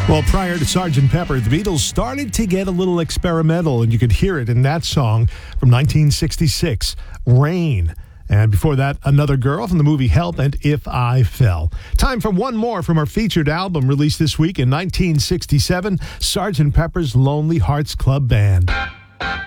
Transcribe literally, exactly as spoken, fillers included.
Well, prior to Sergeant Pepper, the Beatles started to get a little experimental, and you could hear it in that song from nineteen sixty-six, Rain. And before that, Another Girl from the movie Help and If I Fell. Time for one more from our featured album released this week in nineteen sixty-seven, Sergeant Pepper's Lonely Hearts Club Band.